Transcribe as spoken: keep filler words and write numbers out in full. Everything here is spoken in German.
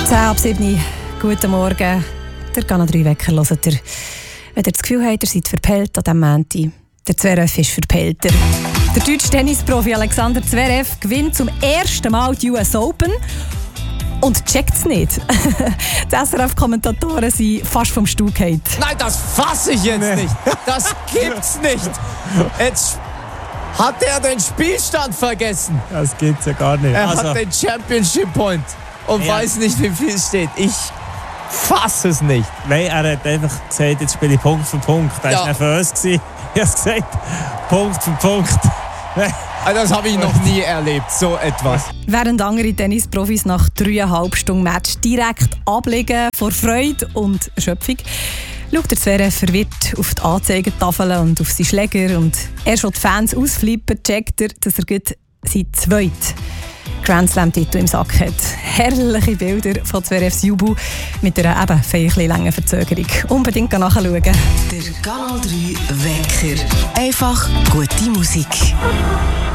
zehn ab sieben. Guten Morgen. Der Kanal drei Wecker hört ihr. Wenn ihr das Gefühl habt, ihr seid verpellt an diesem Montag, der Zverev ist verpellter. Der deutsche Tennisprofi Alexander Zverev gewinnt zum ersten Mal die U S Open und checkt es nicht. Die S R F-Kommentatoren sind fast vom Stuhl gefallen. Nein, das fasse ich jetzt Nee. nicht. Das gibt's nicht. Jetzt hat er den Spielstand vergessen. Das gibt's ja gar nicht. Er Also, hat den Championship Point und Ja. weiß nicht, wie viel steht. Ich fasse es nicht. nein, er hat einfach gesagt, jetzt spiele ich Punkt für Punkt. Er Ja. war nervös. gewesen. Ich habe gesagt, Punkt für Punkt. Also das habe ich noch nie erlebt, so etwas. Während andere Tennisprofis nach dreieinhalb Stunden Match direkt ablegen vor Freude und Erschöpfung, schaut der Zverev verwirrt auf die Anzeigetafel und auf seinen Schläger. Und erst als die Fans ausflippen, checkt er, dass er gerade seinen zweiten Grand Slam-Titel im Sack hat. Herrliche Bilder von Zverevs Jubel mit einer eben feierlich langen Verzögerung. Unbedingt nachschauen. Der Kanal drei Wecker. Einfach gute Musik.